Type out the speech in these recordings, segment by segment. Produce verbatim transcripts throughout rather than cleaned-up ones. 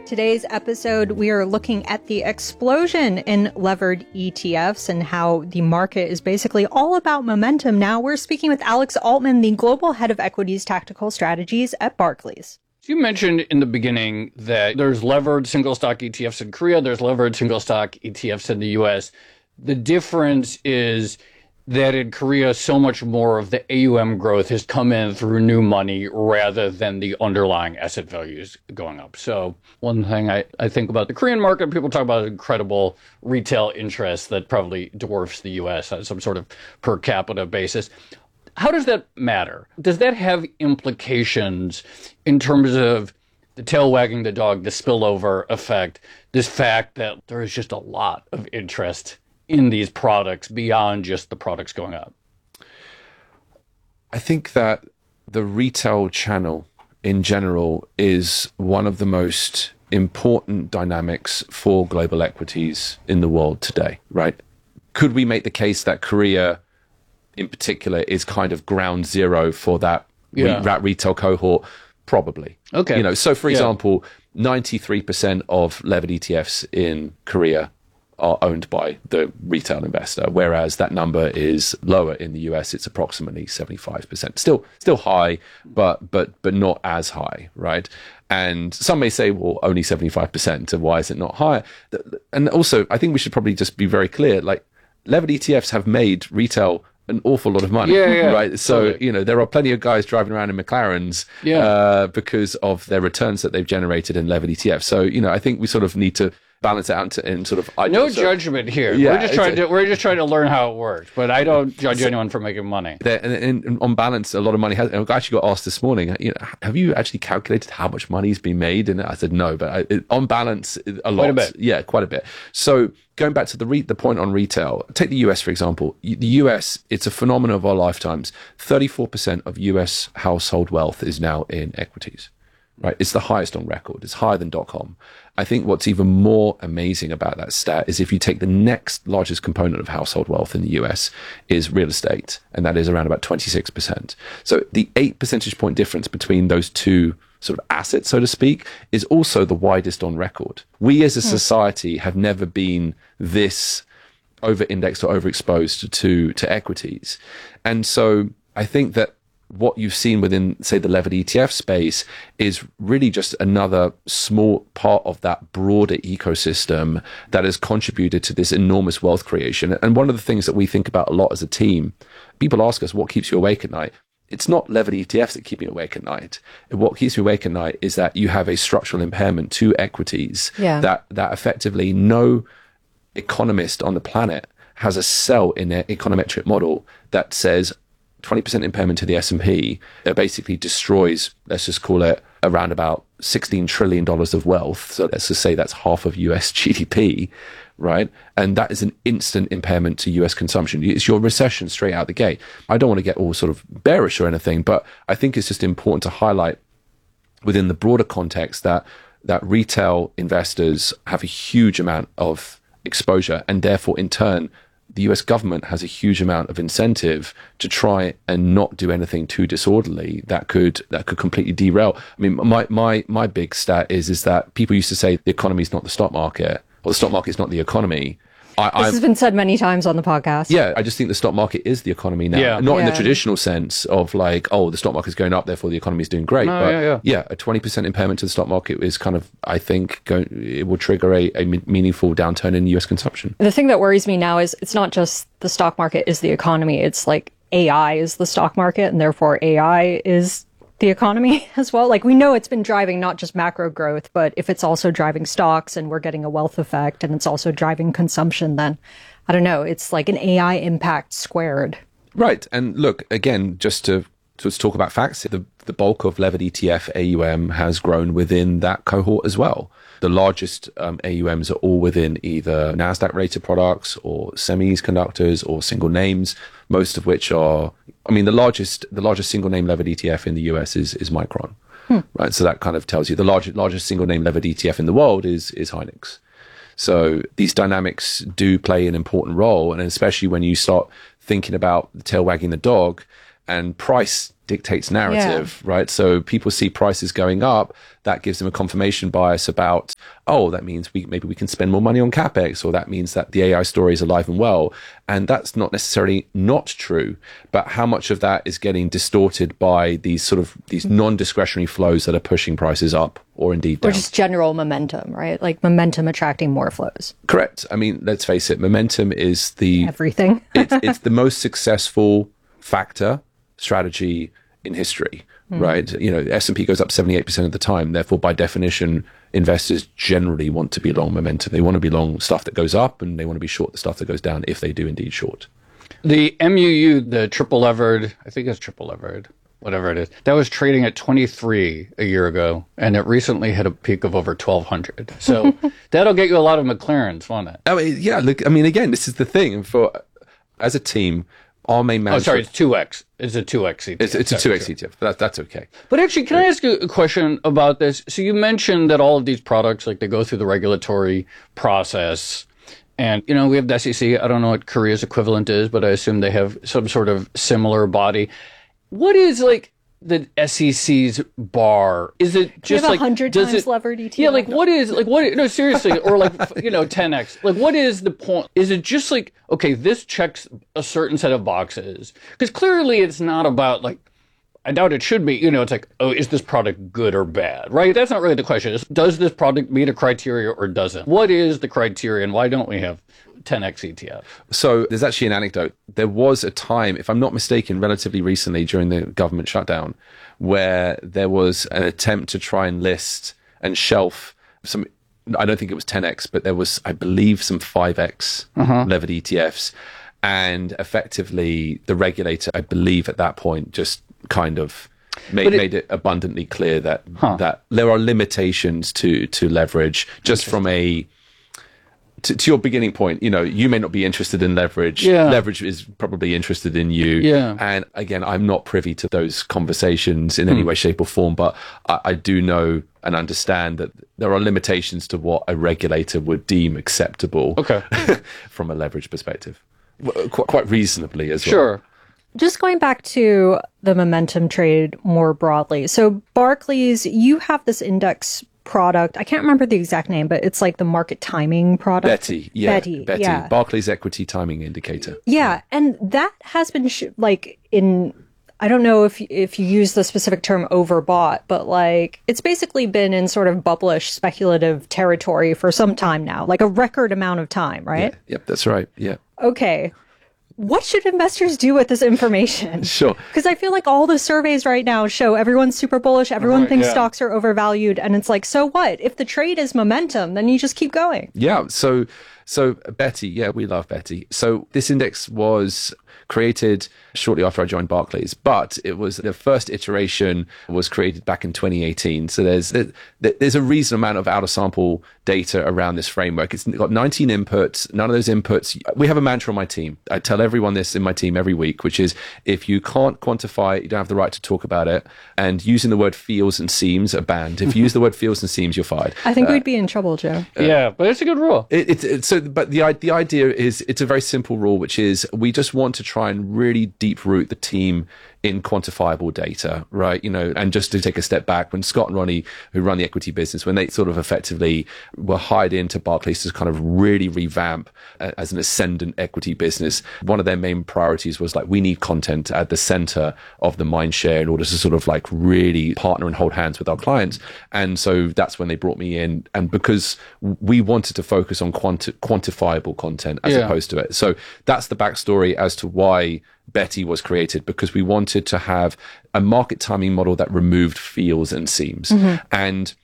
Today's episode, we are looking at the explosion in levered E T Fs and how the market is basically all about momentum now. We're speaking with Alex Altman, the global head of equities tactical strategies at Barclays. You mentioned in the beginning that there's levered single stock E T Fs in Korea, there's levered single stock E T Fs in the U S. The difference is that in Korea, so much more of the A U M growth has come in through new money rather than the underlying asset values going up. So one thing I, I think about the Korean market, people talk about incredible retail interest that probably dwarfs the U S on some sort of per capita basis. How does that matter? Does that have implications in terms of the tail wagging the dog, the spillover effect, this fact that there is just a lot of interest in these products beyond just the products going up? I think that the retail channel in general is one of the most important dynamics for global equities in the world today, right? Could we make the case that Korea in particular is kind of ground zero for that, yeah. re- that retail cohort? Probably. Okay. You know, so for yeah. example, ninety-three percent of levered E T Fs in Korea are owned by the retail investor, whereas that number is lower in the U S. It's approximately seventy-five percent. Still, still high, but but but not as high, right? And some may say, well, only seventy-five percent. And why is it not higher? And also, I think we should probably just be very clear. Like, levered E T Fs have made retail an awful lot of money, yeah, yeah, right? So, totally. you know, there are plenty of guys driving around in McLarens yeah. uh, because of their returns that they've generated in levered E T Fs. So, you know, I think we sort of need to balance it out in sort of no so, judgment here. Yeah, we're just trying a, to we're just trying to learn how it works. But I don't judge so, anyone for making money. And, and, and on balance, a lot of money has. I actually got asked this morning, you know, have you actually calculated how much money's been made? And I said no, but I, it, on balance, a lot. Quite a bit. Yeah, quite a bit. So going back to the re- the point on retail, take the U S for example. The U S, it's a phenomenon of our lifetimes. thirty-four percent of U S household wealth is now in equities. Right, it's the highest on record. It's higher than dot-com. I think what's even more amazing about that stat is if you take the next largest component of household wealth in the U S is real estate, and that is around about twenty-six percent. So the eight percentage point difference between those two sort of assets, so to speak, is also the widest on record. We as a society have never been this over-indexed or overexposed to, to equities. And so I think that what you've seen within, say, the levered E T F space is really just another small part of that broader ecosystem that has contributed to this enormous wealth creation. And one of the things that we think about a lot as a team, people ask us, what keeps you awake at night? It's not levered E T Fs that keep me awake at night. What keeps me awake at night is that you have a structural impairment to equities yeah. that, that effectively no economist on the planet has a cell in their econometric model that says twenty percent impairment to the S and P that basically destroys, let's just call it, around about sixteen trillion dollars of wealth. So let's just say that's half of U S G D P, right? And that is an instant impairment to U S consumption. It's your recession straight out the gate. I don't want to get all sort of bearish or anything, but I think it's just important to highlight within the broader context that that retail investors have a huge amount of exposure, and therefore in turn the U S government has a huge amount of incentive to try and not do anything too disorderly that could that could completely derail. I mean, my my my big stat is is that people used to say the economy is not the stock market, or the stock market is not the economy. I, this I'm, has been said many times on the podcast. Yeah, I just think the stock market is the economy now. Yeah. Not yeah. in the traditional sense of like, oh, the stock market is going up, therefore the economy is doing great. No, but yeah, yeah. yeah, a twenty percent impairment to the stock market is kind of, I think, going, it will trigger a, a meaningful downturn in U S consumption. The thing that worries me now is it's not just the stock market is the economy. It's like A I is the stock market, and therefore A I is the economy as well. Like, we know it's been driving not just macro growth, but if it's also driving stocks and we're getting a wealth effect and it's also driving consumption, then I don't know, it's like an A I impact squared. Right. And look, again, just to, to talk about facts, the, the bulk of levered E T F A U M has grown within that cohort as well. The largest um, A U Ms are all within either NASDAQ rated products or semiconductors or single names, most of which are, I mean, the largest, the largest single name levered E T F in the U S is, is Micron, hmm. right? So that kind of tells you the largest, largest single name levered E T F in the world is, is Hynix. So these dynamics do play an important role. And especially when you start thinking about the tail wagging the dog, and price dictates narrative, yeah. right? So people see prices going up, that gives them a confirmation bias about, oh, that means we maybe we can spend more money on CapEx, or that means that the A I story is alive and well. And that's not necessarily not true, but how much of that is getting distorted by these sort of these non-discretionary flows that are pushing prices up or indeed down? Or just general momentum, right? Like momentum attracting more flows. Correct. I mean, let's face it, momentum is the... Everything. it's, it's the most successful factor, strategy in history, mm. right? You know, S and P goes up seventy-eight percent of the time. Therefore, by definition, investors generally want to be long momentum. They want to be long stuff that goes up, and they want to be short the stuff that goes down if they do indeed short. The M U U, the triple levered, I think it's triple levered, whatever it is, that was trading at twenty-three a year ago, and it recently hit a peak of over twelve hundred. So that'll get you a lot of McLarens, won't it? I mean, yeah, look, I mean, again, this is the thing. For as a team, our main mantra... Oh, sorry, it's two X. It's a two X E T F. It's, it's a two X E T F. That, that's okay. But actually, can I ask you a question about this? So you mentioned that all of these products, like they go through the regulatory process. And, you know, we have the S E C. I don't know what Korea's equivalent is, but I assume they have some sort of similar body. What is, like, the S E C's bar? Is it just like... one hundred times it, levered E T F? Yeah, like, what is... like what? No, seriously. Or, like, you know, ten X. Like, what is the point? Is it just like, okay, this checks a certain set of boxes? Because clearly it's not about, like... I doubt it should be, you know, it's like, oh, is this product good or bad, right? That's not really the question. It's, does this product meet a criteria or doesn't? What is the criteria, and why don't we have ten X E T F? So there's actually an anecdote. There was a time, if I'm not mistaken, relatively recently during the government shutdown, where there was an attempt to try and list and shelf some, I don't think it was ten X, but there was, I believe, some five X uh-huh. levered E T Fs. And effectively, the regulator, I believe at that point, just kind of made it, made it abundantly clear that huh. that there are limitations to to leverage just from a to, to your beginning point. You know, you may not be interested in leverage. Yeah. Leverage is probably interested in you. Yeah. And again, I'm not privy to those conversations in any hmm. way, shape, or form, but I, I do know and understand that there are limitations to what a regulator would deem acceptable. Okay. From a leverage perspective, quite, quite reasonably as well. Sure. Just going back to the momentum trade more broadly. So Barclays, you have this index product. I can't remember the exact name, but it's like the market timing product. Betty, yeah. Betty, Betty. Yeah. Barclays Equity Timing Indicator. Yeah, and that has been sh- like in, I don't know if if you use the specific term overbought, but like it's basically been in sort of bubblish speculative territory for some time now, like a record amount of time, right? Yeah, yep, that's right. Yeah. Okay. What should investors do with this information? Sure. Because I feel like all the surveys right now show everyone's super bullish, everyone right, thinks yeah. stocks are overvalued, and it's like, so what? If the trade is momentum, then you just keep going. Yeah, so so Betty, yeah, we love Betty. So this index was created shortly after I joined Barclays, but it was the first iteration was created back in twenty eighteen. So there's there's a reasonable amount of out of sample data around this framework. It's got nineteen inputs. None of those inputs. We have a mantra on my team. I tell everyone this in my team every week, which is if you can't quantify it, you don't have the right to talk about it. And using the word feels and seems are banned. If you use the word feels and seems, you're fired. I think uh, we'd be in trouble, Joe. Uh, yeah, but it's a good rule. It, it, it, so, but the the idea is it's a very simple rule, which is we just want to try and really deep root the team in quantifiable data, right? You know, and just to take a step back, when Scott and Ronnie, who run the equity business, when they sort of effectively were hired into Barclays to kind of really revamp uh, as an ascendant equity business, one of their main priorities was like, we need content at the center of the mind share in order to sort of like really partner and hold hands with our clients. And so that's when they brought me in. And because we wanted to focus on quanti- quantifiable content as yeah. opposed to it. So that's the backstory as to why Betty was created, because we wanted to have a market timing model that removed feels and seems. Mm-hmm. And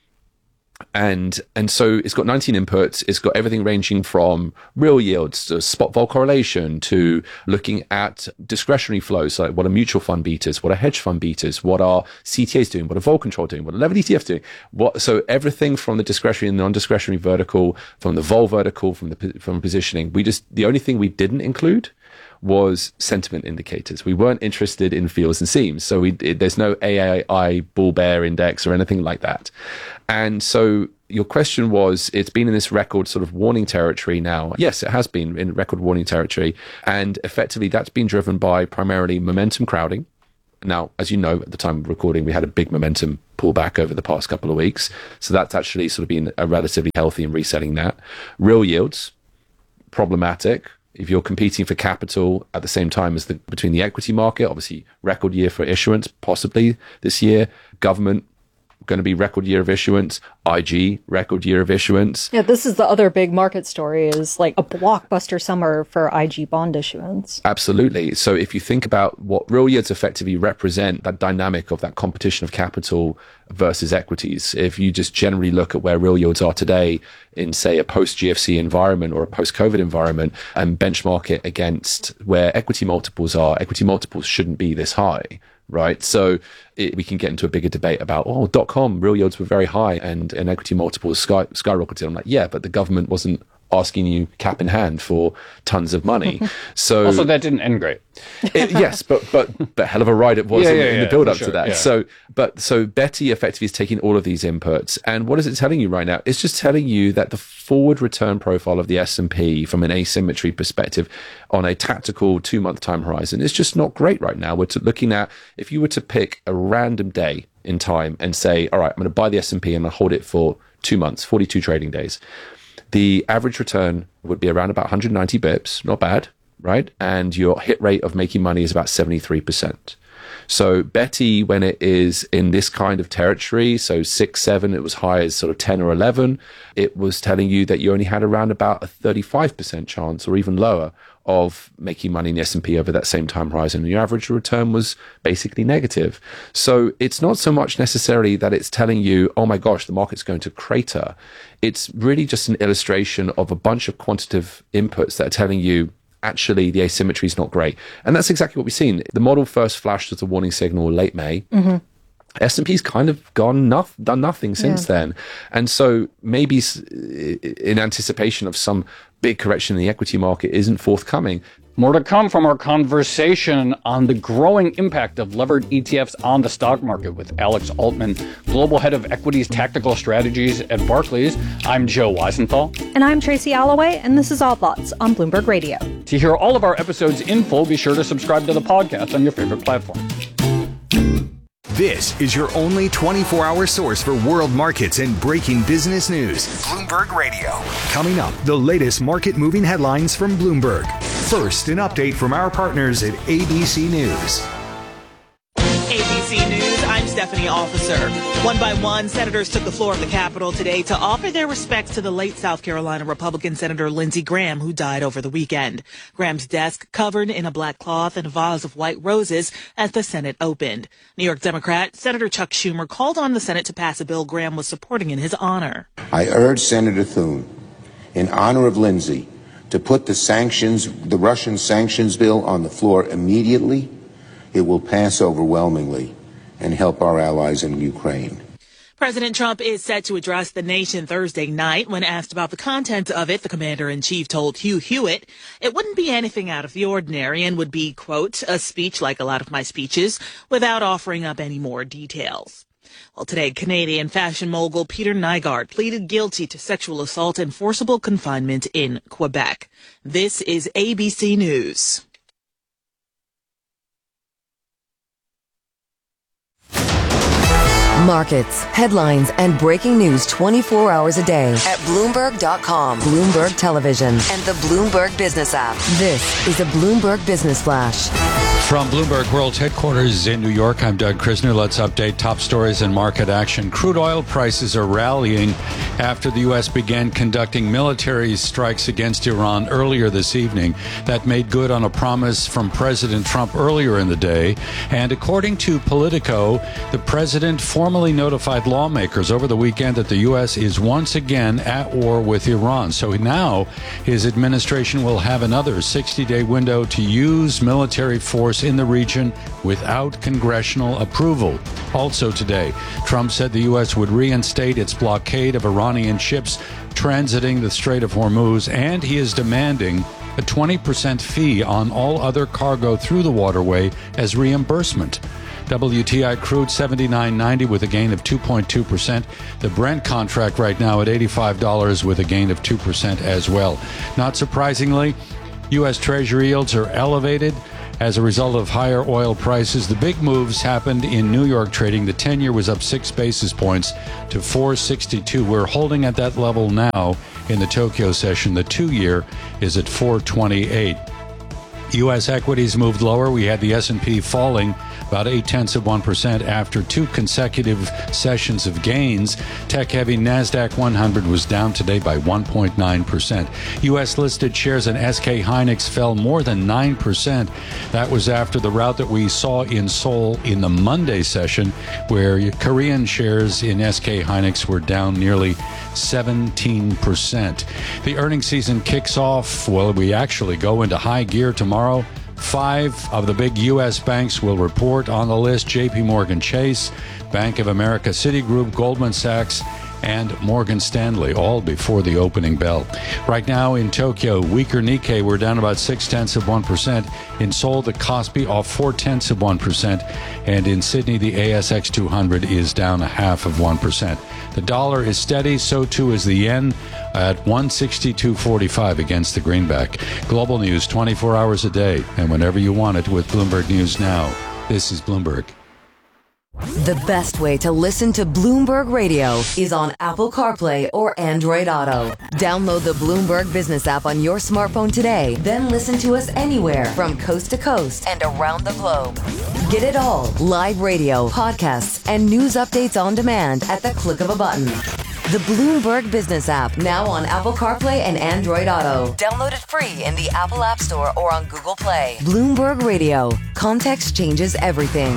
and and so it's got nineteen inputs. It's got everything ranging from real yields to spot vol correlation to looking at discretionary flows, like what are mutual fund betas, what are hedge fund betas, what are C T As doing, what are vol control doing, what are levered E T Fs doing. What so everything from the discretionary and non-discretionary vertical, from the vol vertical, from the from positioning. We just the only thing we didn't include was sentiment indicators. We weren't interested in feels and seems. So we, it, there's no A I bull bear index or anything like that. And so your question was, it's been in this record sort of warning territory now. Yes, it has been in record warning territory. And effectively that's been driven by primarily momentum crowding Now, as you know, at the time of recording, we had a big momentum pullback over the past couple of weeks. So that's actually sort of been a relatively healthy in resetting that. Real yields, problematic. If you're competing for capital at the same time as the between the equity market, obviously record year for issuance, possibly this year. Government, going to be record year of issuance. I G, record year of issuance. Yeah, this is the other big market story, is like a blockbuster summer for I G bond issuance. Absolutely. So if you think about what real yields effectively represent, that dynamic of that competition of capital versus equities, if you just generally look at where real yields are today in, say, a post-G F C environment or a post-COVID environment and benchmark it against where equity multiples are, equity multiples shouldn't be this high. Right. So it, we can get into a bigger debate about, oh, dot com real yields were very high and, and equity multiples sky, skyrocketed. I'm like, yeah, but the government wasn't asking you cap in hand for tons of money. So also that didn't end great. It, yes, but but but hell of a ride it was yeah, in, yeah, in yeah, the build up sure, to that. yeah. So but so Betty effectively is taking all of these inputs, and what is it telling you right now? It's just telling you that the forward return profile of the S and P from an asymmetry perspective on a tactical two month time horizon is just not great right now. We're looking at, if you were to pick a random day in time and say, all right, I'm going to buy the S and P and I'll hold it for two months, forty-two trading days. The average return would be around about one hundred ninety bips, not bad, right? And your hit rate of making money is about seventy-three percent. So Betty, when it is in this kind of territory, so six, seven, it was high as sort of ten or eleven, it was telling you that you only had around about a thirty-five percent chance or even lower of making money in the S and P over that same time horizon. And your average return was basically negative. So it's not so much necessarily that it's telling you, oh my gosh, the market's going to crater. It's really just an illustration of a bunch of quantitative inputs that are telling you, actually, the asymmetry is not great. And that's exactly what we've seen. The model first flashed as a warning signal late May. Mm-hmm. S and P's kind of gone nof- done nothing since yeah. then. And so maybe in anticipation of some big correction in the equity market isn't forthcoming. More to come from our conversation on the growing impact of levered E T Fs on the stock market with Alex Altman, Global Head of Equities Tactical Strategies at Barclays. I'm Joe Weisenthal. And I'm Tracy Alloway, and this is Odd Lots on Bloomberg Radio. To hear all of our episodes in full, be sure to subscribe to the podcast on your favorite platform. This is your only twenty-four hour source for world markets and breaking business news. Bloomberg Radio. Coming up, the latest market moving headlines from Bloomberg. First, an update from our partners at A B C News. A B C News, I'm Stephanie Officer. One by one, senators took the floor of the Capitol today to offer their respects to the late South Carolina Republican Senator Lindsey Graham, who died over the weekend. Graham's desk covered in a black cloth and a vase of white roses as the Senate opened. New York Democrat Senator Chuck Schumer called on the Senate to pass a bill Graham was supporting in his honor. I urge Senator Thune, in honor of Lindsey, to put the sanctions, the Russian sanctions bill on the floor immediately. It will pass overwhelmingly and help our allies in Ukraine. President Trump is set to address the nation Thursday night. When asked about the content of it, the commander-in-chief told Hugh Hewitt it wouldn't be anything out of the ordinary and would be, quote, a speech like a lot of my speeches, without offering up any more details. Well, today, Canadian fashion mogul Peter Nygard pleaded guilty to sexual assault and forcible confinement in Quebec. This is A B C News. Markets, headlines, and breaking news twenty-four hours a day at Bloomberg dot com, Bloomberg Television, and the Bloomberg Business app. This is a Bloomberg Business Flash. From Bloomberg World Headquarters in New York, I'm Doug Krisner. Let's update top stories and market action. Crude oil prices are rallying after the U S began conducting military strikes against Iran earlier this evening. That made good on a promise from President Trump earlier in the day. And according to Politico, the president formally notified lawmakers over the weekend that the U S is once again at war with Iran. So now his administration will have another sixty-day window to use military force in the region without congressional approval. Also today, Trump said the U S would reinstate its blockade of Iranian ships transiting the Strait of Hormuz, and he is demanding a twenty percent fee on all other cargo through the waterway as reimbursement. W T I crude seventy-nine ninety with a gain of two point two percent. The Brent contract right now at eighty-five dollars with a gain of two percent as well. Not surprisingly, U S Treasury yields are elevated as a result of higher oil prices. The big moves happened in New York trading. The ten-year was up six basis points to four sixty-two. We're holding at that level now in the Tokyo session. The two-year is at four twenty-eight. U S equities moved lower. We had the S and P falling about eight-tenths of one percent after two consecutive sessions of gains. Tech-heavy NASDAQ one hundred was down today by one point nine percent. U S-listed shares in S K Hynix fell more than nine percent. That was after the rout that we saw in Seoul in the Monday session, where Korean shares in S K Hynix were down nearly seventeen percent. The earnings season kicks off. Well, we actually go into high gear tomorrow. Five of the big U S banks will report. On the list: J P Morgan Chase, Bank of America, Citigroup, Goldman Sachs, and Morgan Stanley, all before the opening bell. Right now in Tokyo, weaker Nikkei, we're down about six-tenths of one percent. In Seoul, the Kospi off four-tenths of one percent. And in Sydney, the A S X two hundred is down a half of one percent. The dollar is steady, so too is the yen at one sixty-two forty-five against the greenback. Global news twenty-four hours a day, and whenever you want it with Bloomberg News Now. This is Bloomberg. The best way to listen to Bloomberg Radio is on Apple CarPlay or Android Auto. Download the Bloomberg Business app on your smartphone today, then listen to us anywhere from coast to coast and around the globe. Get it all, live radio, podcasts, and news updates on demand at the click of a button. The Bloomberg Business app, now on Apple CarPlay and Android Auto. Download it free in the Apple App Store or on Google Play. Bloomberg Radio. Context changes everything.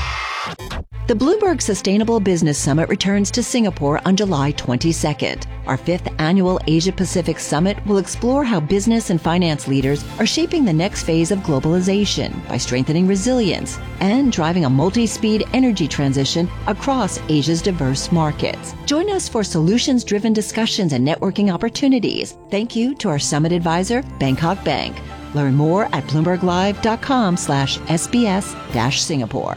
The Bloomberg Sustainable Business Summit returns to Singapore on July twenty-second. Our fifth annual Asia-Pacific Summit will explore how business and finance leaders are shaping the next phase of globalization by strengthening resilience and driving a multi-speed energy transition across Asia's diverse markets. Join us for solutions-driven discussions and networking opportunities. Thank you to our summit advisor, Bangkok Bank. Learn more at bloomberglive.com slash SBS dash Singapore.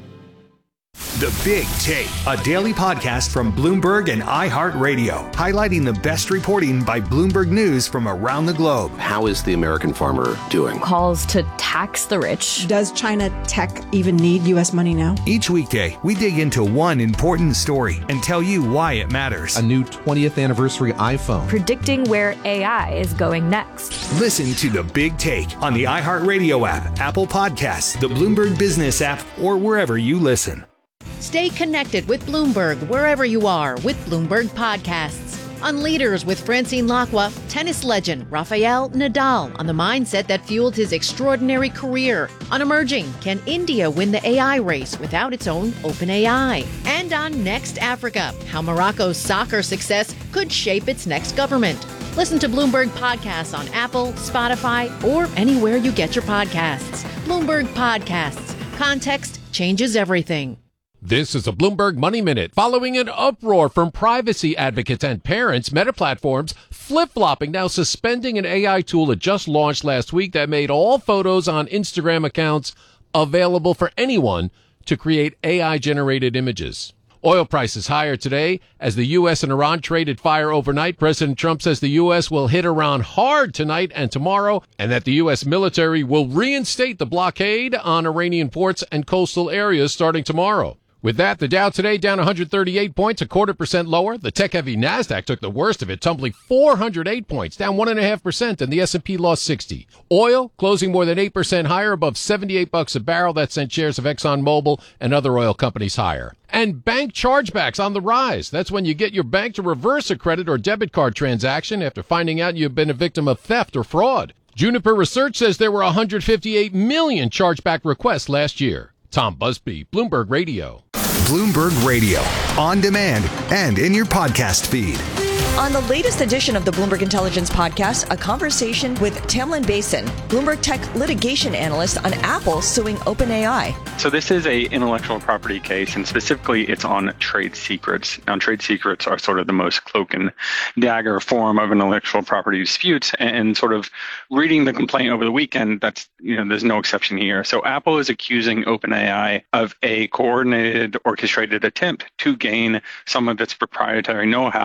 The Big Take, a daily podcast from Bloomberg and iHeartRadio, highlighting the best reporting by Bloomberg News from around the globe. How is the American farmer doing? Calls to tax the rich. Does China tech even need U S money now? Each weekday, we dig into one important story and tell you why it matters. A new twentieth anniversary iPhone. Predicting where A I is going next. Listen to The Big Take on the iHeartRadio app, Apple Podcasts, the Bloomberg Business app, or wherever you listen. Stay connected with Bloomberg wherever you are with Bloomberg Podcasts. On Leaders with Francine Lacqua, tennis legend Rafael Nadal on the mindset that fueled his extraordinary career. On Emerging, can India win the A I race without its own OpenAI? And on Next Africa, how Morocco's soccer success could shape its next government. Listen to Bloomberg Podcasts on Apple, Spotify, or anywhere you get your podcasts. Bloomberg Podcasts. Context changes everything. This is a Bloomberg Money Minute. Following an uproar from privacy advocates and parents, Meta Platforms flip-flopping, now suspending an A I tool it just launched last week that made all photos on Instagram accounts available for anyone to create A I-generated images. Oil prices higher today as the U S and Iran traded fire overnight. President Trump says the U S will hit Iran hard tonight and tomorrow, and that the U S military will reinstate the blockade on Iranian ports and coastal areas starting tomorrow. With that, the Dow today down one hundred thirty-eight points, a quarter percent lower. The tech-heavy NASDAQ took the worst of it, tumbling four hundred eight points, down one point five percent, and the S and P lost sixty. Oil closing more than eight percent higher, above seventy-eight bucks a barrel. That sent shares of ExxonMobil and other oil companies higher. And bank chargebacks on the rise. That's when you get your bank to reverse a credit or debit card transaction after finding out you've been a victim of theft or fraud. Juniper Research says there were one hundred fifty-eight million chargeback requests last year. Tom Busby, Bloomberg Radio. Bloomberg Radio, on demand and in your podcast feed. On the latest edition of the Bloomberg Intelligence Podcast, a conversation with Tamlin Basin, Bloomberg Tech litigation analyst on Apple suing OpenAI. So this is a intellectual property case, and specifically it's on trade secrets. Now, trade secrets are sort of the most cloak and dagger form of intellectual property disputes, and sort of reading the complaint over the weekend, that's, you know, there's no exception here. So Apple is accusing OpenAI of a coordinated, orchestrated attempt to gain some of its proprietary know-how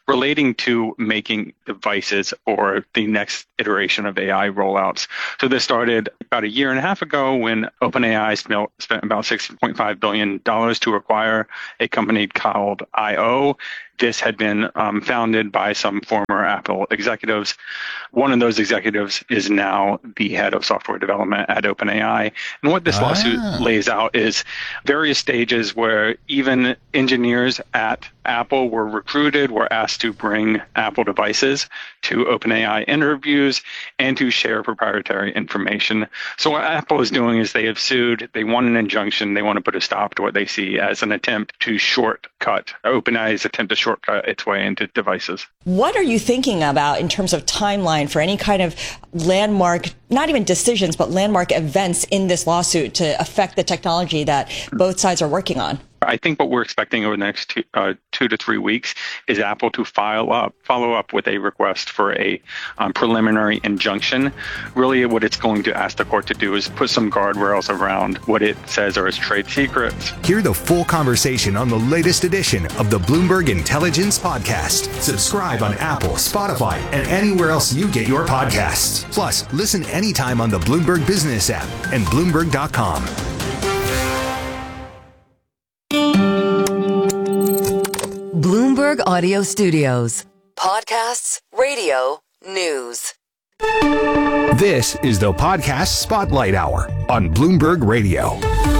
relating to making devices or the next iteration of A I rollouts. So this started about a year and a half ago when OpenAI spent about six point five billion dollars to acquire a company called I O. This had been um, founded by some former Apple executives. One of those executives is now the head of software development at OpenAI. And what this ah. lawsuit lays out is various stages where even engineers at Apple were recruited, were asked to bring Apple devices to OpenAI interviews and to share proprietary information. So what Apple is doing is they have sued, they want an injunction, they want to put a stop to what they see as an attempt to shortcut, OpenAI's attempt to shortcut its way into devices. What are you thinking about in terms of timeline for any kind of landmark, not even decisions, but landmark events in this lawsuit to affect the technology that both sides are working on? I think what we're expecting over the next two, uh, two to three weeks is Apple to file up, follow up with a request for a um, preliminary injunction. Really, what it's going to ask the court to do is put some guardrails around what it says are its trade secrets. Hear the full conversation on the latest edition of the Bloomberg Intelligence Podcast. Subscribe on Apple, Spotify, and anywhere else you get your podcasts. Plus, listen anytime on the Bloomberg Business app and Bloomberg dot com. Bloomberg Audio Studios. Podcasts, radio, news. This is the Podcast Spotlight Hour on Bloomberg Radio.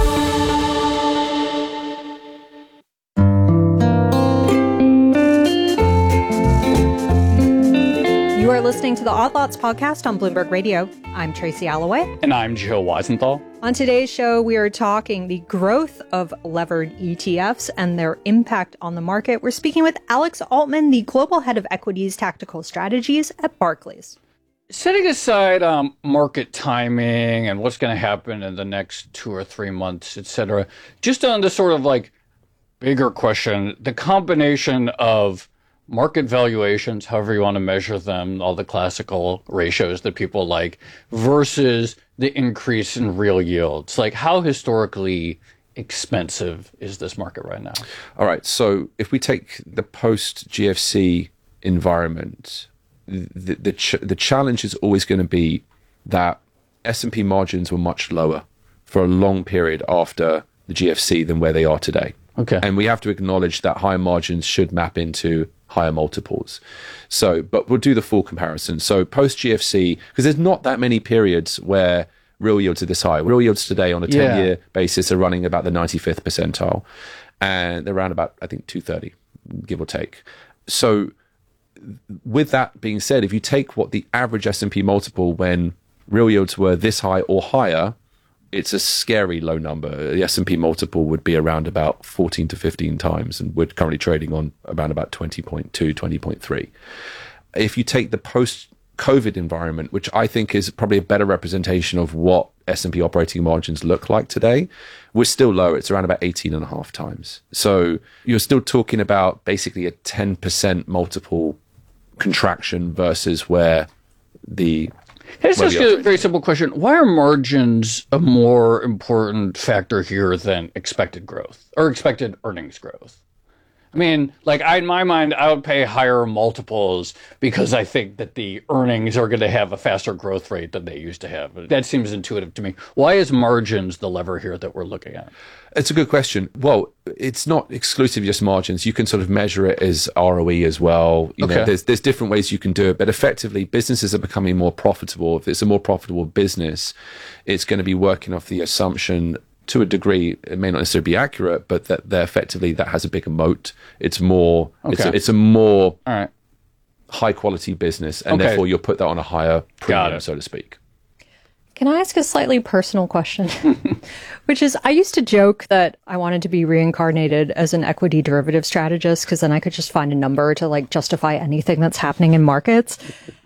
You are listening to the Odd Lots podcast on Bloomberg Radio. I'm Tracy Alloway. And I'm Joe Weisenthal. On today's show, we are talking the growth of levered E T Fs and their impact on the market. We're speaking with Alex Altman, the global head of equities tactical strategies at Barclays. Setting aside um, market timing and what's going to happen in the next two or three months, et cetera, just on the sort of like bigger question, the combination of market valuations, however you want to measure them, all the classical ratios that people like, versus the increase in real yields. Like, how historically expensive is this market right now? All right. So if we take the post-G F C environment, the the, ch- the challenge is always going to be that S and P margins were much lower for a long period after the G F C than where they are today. Okay. And we have to acknowledge that higher margins should map into higher multiples. So, but we'll do the full comparison. So post G F C, because there's not that many periods where real yields are this high. Real yields today on a ten-year yeah. basis are running about the ninety-fifth percentile. And they're around about, I think, two thirty, give or take. So with that being said, if you take what the average S and P multiple when real yields were this high or higher, it's a scary low number. The S and P multiple would be around about fourteen to fifteen times, and we're currently trading on around about twenty point two, twenty point three. If you take the post-COVID environment, which I think is probably a better representation of what S and P operating margins look like today, we're still low. It's around about eighteen and a half times. So you're still talking about basically a ten percent multiple contraction versus where the Can I just ask you a very simple question? Why are margins a more important factor here than expected growth or expected earnings growth? I mean, like I, in my mind, I would pay higher multiples because I think that the earnings are going to have a faster growth rate than they used to have. That seems intuitive to me. Why is margins the lever here that we're looking at? It's a good question. Well, it's not exclusively just margins. You can sort of measure it as R O E as well. You okay. know, there's there's different ways you can do it, but effectively, businesses are becoming more profitable. If it's a more profitable business, it's going to be working off the assumption, to a degree, it may not necessarily be accurate, but that they're effectively that has a bigger moat. It's more, okay. it's, a, it's a more All right. high quality business, and okay. therefore you'll put that on a higher premium, so to speak. Can I ask a slightly personal question? Which is, I used to joke that I wanted to be reincarnated as an equity derivative strategist because then I could just find a number to like justify anything that's happening in markets.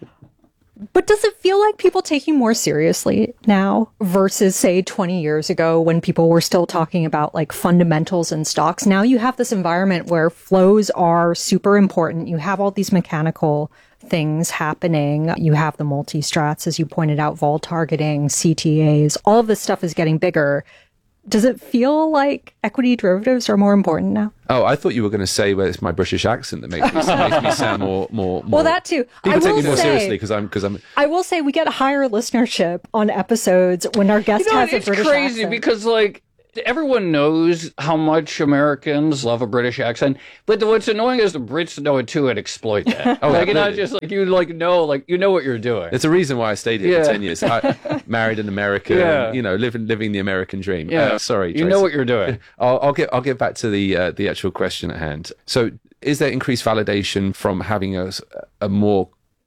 But does it feel like people take you more seriously now versus, say, twenty years ago when people were still talking about like fundamentals in stocks? Now you have this environment where flows are super important. You have all these mechanical things happening. You have the multi-strats, as you pointed out, vol targeting, C T As. All of this stuff is getting bigger. does it feel like equity derivatives are more important now? Oh, I thought you were going to say, well, it's my British accent that makes me, makes me sound more, more, more. Well, that too. People I take will me more say, seriously because I'm, because I'm. I will say we get higher listenership on episodes when our guest You know, has a it's British crazy accent. because, like, everyone knows how much Americans love a British accent, but what's annoying is the Brits know it too and exploit that. Oh, like, you know, absolutely. just like you like know, like you know what you're doing. There's a reason why I stayed here Yeah. for ten years. I married an American, Yeah. you know, living living the American dream. Yeah. Uh, sorry, You Tracy. know what you're doing. I'll, I'll get I'll get back to the uh, the actual question at hand. So, is there increased validation from having a, a more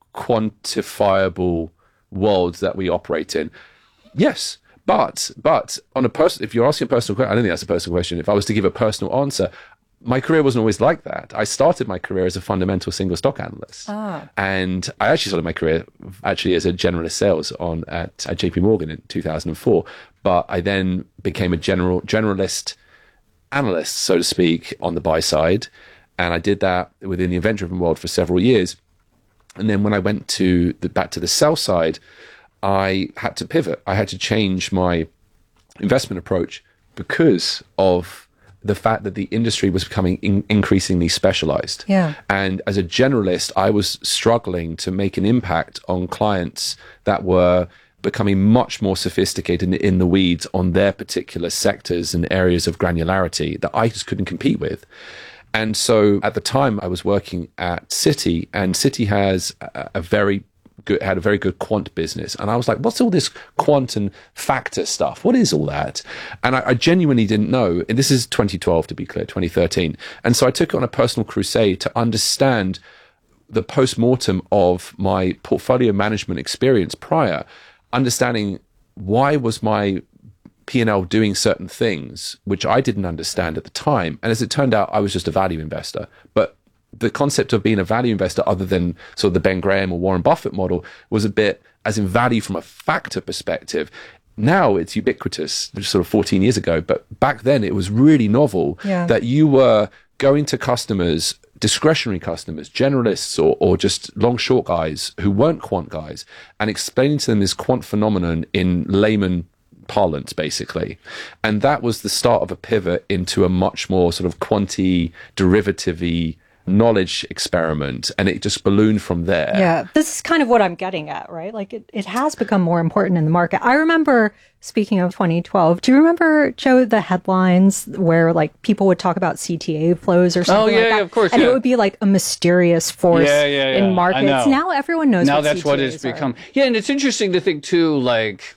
quantifiable world that we operate in? Yes. But, but on a person, if you're asking a personal question, I don't think that's a personal question. If I was to give a personal answer, my career wasn't always like that. I started my career as a fundamental single stock analyst. Ah. And I actually started my career actually as a generalist sales on at, at J P Morgan in two thousand four. But I then became a general generalist analyst, so to speak, on the buy side. And I did that within the event-driven world for several years. And then when I went to the, back to the sell side, I had to pivot. I had to change my investment approach because of the fact that the industry was becoming in- increasingly specialized. Yeah. And as a generalist, I was struggling to make an impact on clients that were becoming much more sophisticated in, in the weeds on their particular sectors and areas of granularity that I just couldn't compete with. And so at the time I was working at Citi, and Citi has a, a very good, had a very good quant business. And I was like, what's all this quant and factor stuff? What is all that? And I, I genuinely didn't know. And this is twenty twelve, to be clear, twenty thirteen. And so I took it on a personal crusade to understand the post-mortem of my portfolio management experience prior, understanding why was my P and L doing certain things, which I didn't understand at the time. And as it turned out, I was just a value investor. But the concept of being a value investor, other than sort of the Ben Graham or Warren Buffett model, was a bit as in value from a factor perspective. Now it's ubiquitous, which is sort of fourteen years ago. But back then it was really novel Yeah. that you were going to customers, discretionary customers, generalists or, or just long short guys who weren't quant guys, and explaining to them this quant phenomenon in layman parlance, basically. And that was the start of a pivot into a much more sort of quanti derivative-y knowledge experiment, and it just ballooned from there. Yeah, this is kind of what I'm getting at, right? Like it, it has become more important in the market. I remember, speaking of twenty twelve, do you remember, Joe, the headlines where like people would talk about C T A flows or something Oh, yeah, like that? yeah, of course, And yeah. it would be like a mysterious force Yeah, yeah, yeah. in markets. I know. Now everyone knows now what that's what C T it's As are. become. Yeah, and it's interesting to think too, like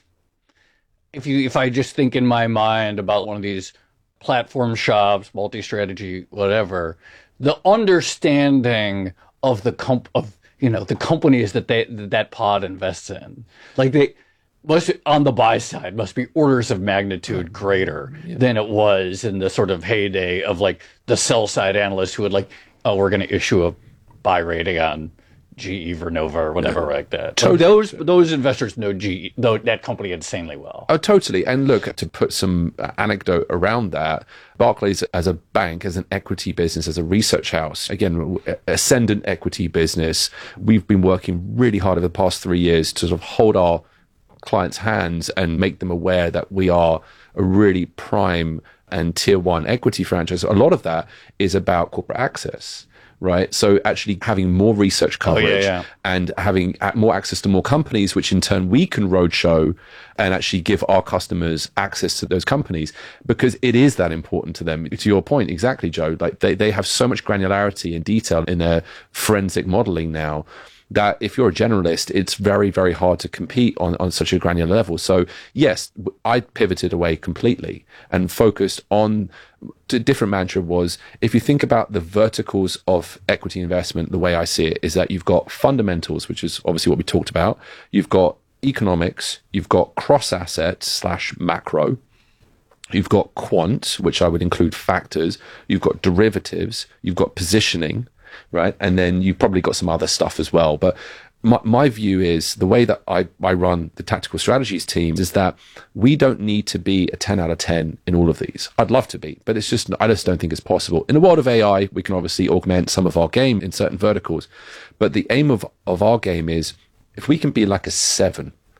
if you if I just think in my mind about one of these platform shops, multi-strategy, whatever, the understanding of the comp of you know the companies that they that, that pod invests in, like they must on the buy side must be orders of magnitude greater yeah. than it was in the sort of heyday of like the sell side analysts who would like, oh, we're going to issue a buy rating on G E Vernova or whatever yeah. like that. So those those investors know G E, though that company insanely well. Oh, totally. And look, to put some anecdote around that, Barclays as a bank, as an equity business, as a research house, again, ascendant equity business, we've been working really hard over the past three years to sort of hold our clients' hands and make them aware that we are a really prime and tier one equity franchise. A lot of that is about corporate access. Right. So actually having more research coverage oh, yeah, yeah. and having more access to more companies, which in turn we can roadshow and actually give our customers access to those companies, because it is that important to them. To your point, exactly, Joe, like they, they have so much granularity and detail in their forensic modeling now that if you're a generalist, it's very, very hard to compete on, on such a granular level. So yes, I pivoted away completely and focused on a different mantra was, if you think about the verticals of equity investment, the way I see it is that you've got fundamentals, which is obviously what we talked about. You've got economics, you've got cross asset slash macro, you've got quant, which I would include factors, you've got derivatives, you've got positioning, right? And then you've probably got some other stuff as well. But my, my view is the way that I, I run the tactical strategies team is that we don't need to be a ten out of ten in all of these. I'd love to be, but it's just, I just don't think it's possible. In the world of A I, we can obviously augment some of our game in certain verticals. But the aim of, of our game is if we can be like a seven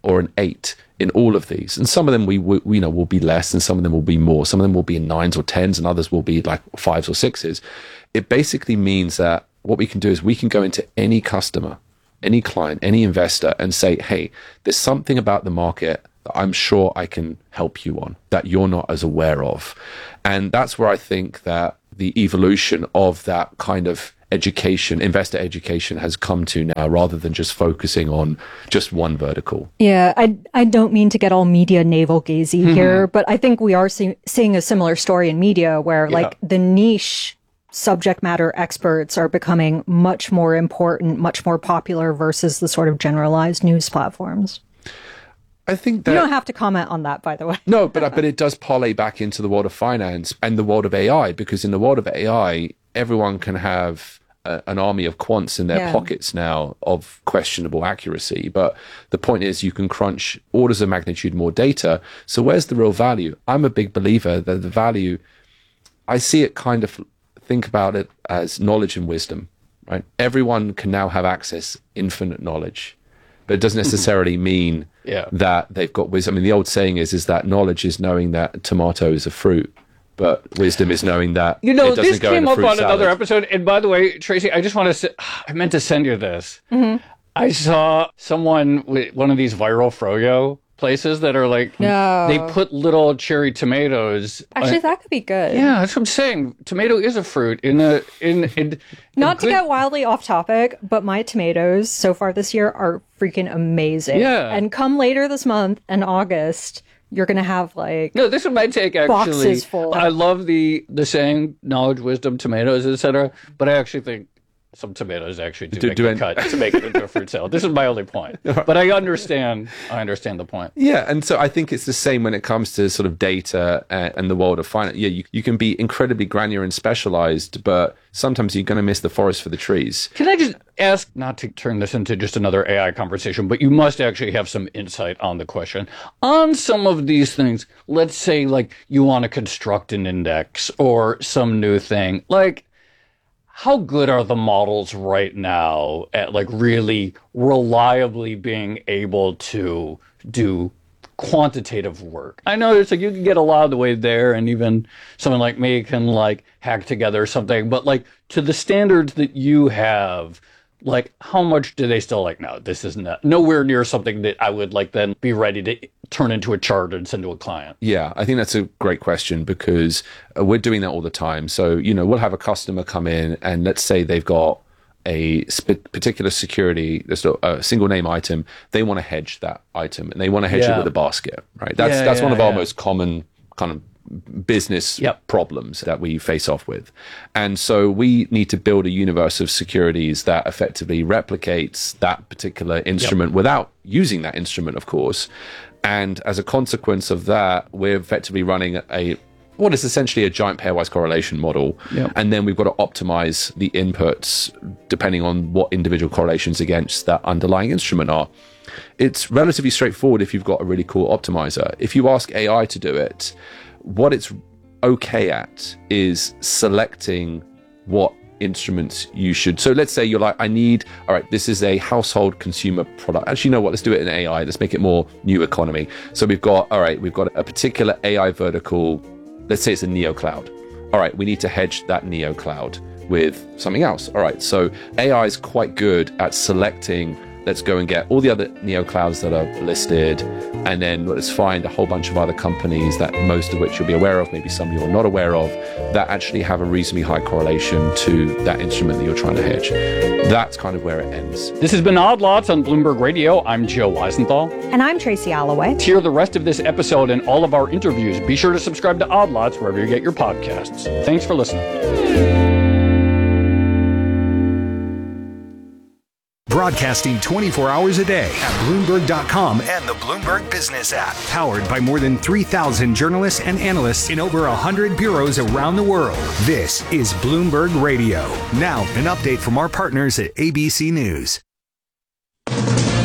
or an eight in all of these. And some of them we, we you know will be less, and some of them will be more. Some of them will be in nines or tens, and others will be like fives or sixes. It basically means that what we can do is we can go into any customer, any client, any investor, and say, hey, there's something about the market that I'm sure I can help you on that you're not as aware of. And that's where I think that the evolution of that kind of education, investor education, has come to now, rather than just focusing on just one vertical. Yeah, I I don't mean to get all media navel-gazy Mm-hmm. here, but I think we are see- seeing a similar story in media where Yeah. like the niche subject matter experts are becoming much more important, much more popular versus the sort of generalized news platforms. I think that You don't have to comment on that, by the way. No, but but it does parlay back into the world of finance and the world of A I, because in the world of A I, everyone can have a, an army of quants in their Yeah. pockets now of questionable accuracy. But the point is, you can crunch orders of magnitude more data. So where's the real value? I'm a big believer that the value, I see it kind of, think about it as knowledge and wisdom, right? Everyone can now have access, infinite knowledge. But it doesn't necessarily mean Yeah. that they've got wisdom. I mean, the old saying is, is that knowledge is knowing that a tomato is a fruit, but wisdom is knowing that You know, it doesn't this go in came a up fruit on salad. another episode. And by the way, Tracy, I just want to say, I meant to send you this. Mm-hmm. I saw someone with one of these viral froyo places that are like, No. they put little cherry tomatoes. Actually, on- that could be good. yeah, that's what I'm saying. Tomato is a fruit in a, in, in Not a to good- get wildly off topic, but my tomatoes so far this year are freaking amazing. Yeah. And come later this month in August, you're going to have like No, this is my take, actually. boxes full. I love the, the saying, knowledge, wisdom, tomatoes, et cetera. But I actually think some tomatoes actually do, Do- make do the it- cut to make it into a fruit salad. This is my only point. But I understand, I understand the point. Yeah, and so I think it's the same when it comes to sort of data and, and the world of finance. Yeah, you, you can be incredibly granular and specialized, but sometimes you're going to miss the forest for the trees. Can I just ask, not to turn this into just another A I conversation, but you must actually have some insight on the question. On some of these things, let's say like you want to construct an index or some new thing, like how good are the models right now at like really reliably being able to do quantitative work? I know it's like you can get a lot of the way there, and even someone like me can like hack together something, but like to the standards that you have, like how much do they still like, no, this is not nowhere near something that I would like then be ready to turn into a chart and send to a client? Yeah, I think that's a great question, because uh, we're doing that all the time. So, you know, we'll have a customer come in and let's say they've got a sp- particular security, there's a, a single name item. They want to hedge that item and they want to hedge Yeah. it with a basket, right? That's, Yeah, that's yeah, one of our yeah. most common kind of business Yep. problems that we face off with. And so we need to build a universe of securities that effectively replicates that particular instrument without using that instrument, of course. And as a consequence of that, we're effectively running a what is essentially a giant pairwise correlation model. Yep. And then we've got to optimize the inputs depending on what individual correlations against that underlying instrument are. It's relatively straightforward if you've got a really cool optimizer. If you ask A I to do it, what it's okay at is selecting what instruments you should. So let's say you're like, I need, all right, this is a household consumer product. Actually, you know what? Let's do it in A I. Let's make it more new economy. So we've got, all right, we've got a particular A I vertical. Let's say it's a neo cloud. All right, we need to hedge that neo cloud with something else. All right, so A I is quite good at selecting, let's go and get all the other neo clouds that are listed, and then let's find a whole bunch of other companies that most of which you'll be aware of, maybe some you're not aware of, that actually have a reasonably high correlation to that instrument that you're trying to hedge. That's kind of where it ends. This has been Odd Lots on Bloomberg Radio. I'm Joe Weisenthal. And I'm Tracy Alloway. To hear the rest of this episode and all of our interviews, be sure to subscribe to Odd Lots wherever you get your podcasts. Thanks for listening. Broadcasting twenty-four hours a day at Bloomberg dot com and the Bloomberg Business app. Powered by more than three thousand journalists and analysts in over one hundred bureaus around the world. This is Bloomberg Radio. Now, an update from our partners at A B C News.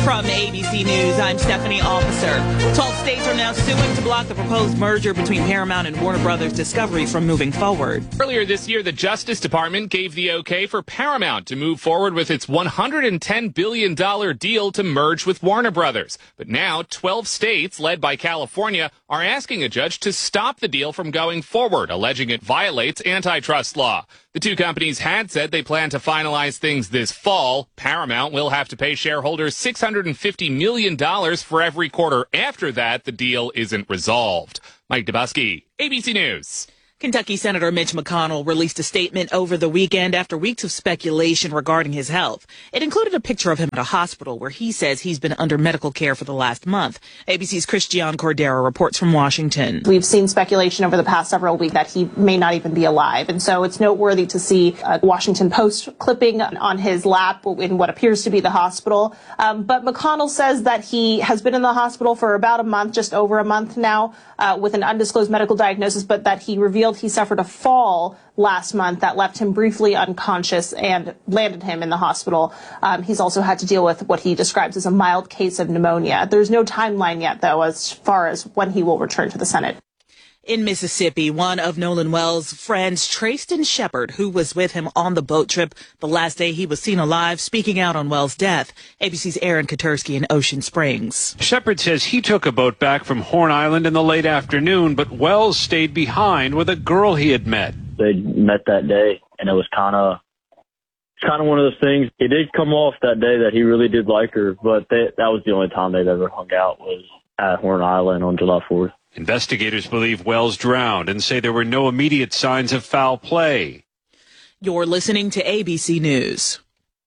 From A B C News, I'm Stephanie Officer. Twelve states are now suing to block the proposed merger between Paramount and Warner Brothers Discovery from moving forward. Earlier this year, the Justice Department gave the okay for Paramount to move forward with its one hundred ten billion dollars deal to merge with Warner Brothers. But now, twelve states, led by California, are asking a judge to stop the deal from going forward, alleging it violates antitrust law. The two companies had said they plan to finalize things this fall. Paramount will have to pay shareholders six hundred fifty million dollars for every quarter after that the deal isn't resolved. Mike Dubusky, A B C News. Kentucky Senator Mitch McConnell released a statement over the weekend after weeks of speculation regarding his health. It included a picture of him at a hospital where he says he's been under medical care for the last month. A B C's Christiane Cordero reports from Washington. We've seen speculation over the past several weeks that he may not even be alive. And so it's noteworthy to see a Washington Post clipping on his lap in what appears to be the hospital. Um, but McConnell says that he has been in the hospital for about a month, just over a month now, uh, with an undisclosed medical diagnosis, but that he revealed he suffered a fall last month that left him briefly unconscious and landed him in the hospital. Um, he's also had to deal with what he describes as a mild case of pneumonia. There's no timeline yet, though, as far as when he will return to the Senate. In Mississippi, one of Nolan Wells' friends, Trayston Shepard, who was with him on the boat trip the last day he was seen alive, speaking out on Wells' death. A B C's Aaron Katursky in Ocean Springs. Shepard says he took a boat back from Horn Island in the late afternoon, but Wells stayed behind with a girl he had met. They met that day, and it was kind of it's kind of one of those things. It did come off that day that he really did like her, but they, that was the only time they'd ever hung out was at Horn Island on July fourth. Investigators believe Wells drowned and say there were no immediate signs of foul play. You're listening to A B C News.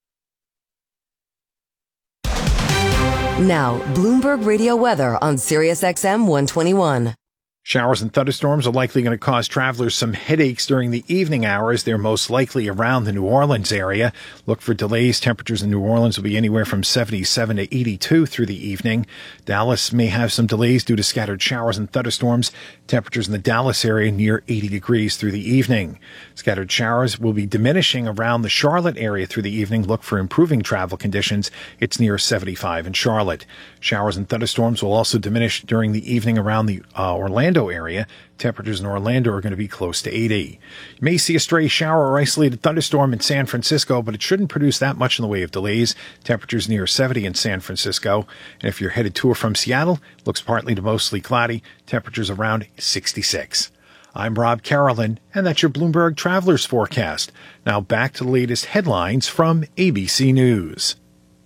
Now, Bloomberg Radio weather on Sirius X M one twenty-one. Showers and thunderstorms are likely going to cause travelers some headaches during the evening hours. They're most likely around the New Orleans area. Look for delays. Temperatures in New Orleans will be anywhere from seventy-seven to eighty-two through the evening. Dallas may have some delays due to scattered showers and thunderstorms. Temperatures in the Dallas area near eighty degrees through the evening. Scattered showers will be diminishing around the Charlotte area through the evening. Look for improving travel conditions. It's near seventy-five in Charlotte. Showers and thunderstorms will also diminish during the evening around the uh, Orlando area. Temperatures in Orlando are going to be close to eighty. You may see a stray shower or isolated thunderstorm in San Francisco, but it shouldn't produce that much in the way of delays. Temperatures near seventy in San Francisco. And if you're headed to or from Seattle, looks partly to mostly cloudy. Temperatures around sixty-six. I'm Rob Carolyn, and that's your Bloomberg Travelers Forecast. Now back to the latest headlines from A B C News.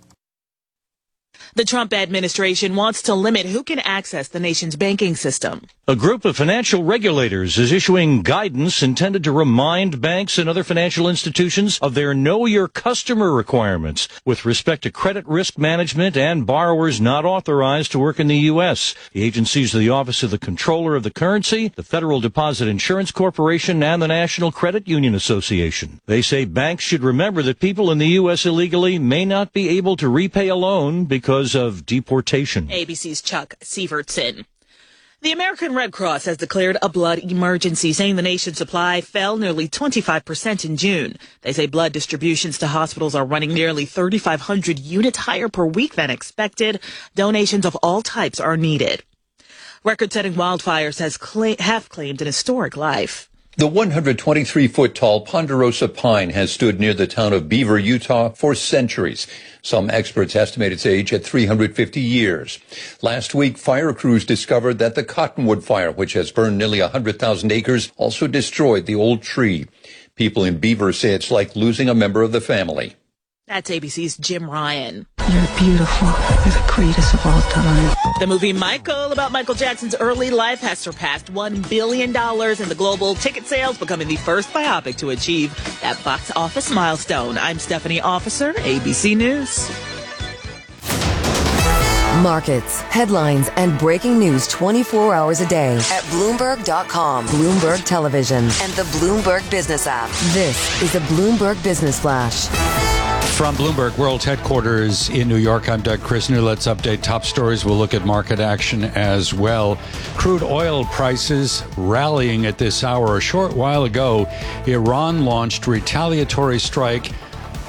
The Trump administration wants to limit who can access the nation's banking system. A group of financial regulators is issuing guidance intended to remind banks and other financial institutions of their Know Your Customer requirements with respect to credit risk management and borrowers not authorized to work in the U S. The agencies are the Office of the Comptroller of the Currency, the Federal Deposit Insurance Corporation, and the National Credit Union Association. They say banks should remember that people in the U S illegally may not be able to repay a loan because of deportation. A B C's Chuck Sievertson. The American Red Cross has declared a blood emergency, saying the nation's supply fell nearly twenty-five percent in June. They say blood distributions to hospitals are running nearly thirty-five hundred units higher per week than expected. Donations of all types are needed. Record-setting wildfires has cla- have claimed an historic life. The one hundred twenty-three foot tall ponderosa pine has stood near the town of Beaver, Utah for centuries. Some experts estimate its age at three hundred fifty years. Last week, fire crews discovered that the Cottonwood Fire, which has burned nearly one hundred thousand acres, also destroyed the old tree. People in Beaver say it's like losing a member of the family. That's A B C's Jim Ryan. You're beautiful. You're the greatest of all time. The movie Michael, about Michael Jackson's early life, has surpassed one billion dollars in the global ticket sales, becoming the first biopic to achieve that box office milestone. I'm Stephanie Officer, A B C News. Markets, headlines, and breaking news twenty-four hours a day at Bloomberg dot com, Bloomberg Television, and the Bloomberg Business app. This is a Bloomberg Business Flash. From Bloomberg World Headquarters in New York, I'm Doug Krisner. Let's update top stories. We'll look at market action as well. Crude oil prices rallying at this hour. A short while ago, Iran launched retaliatory strike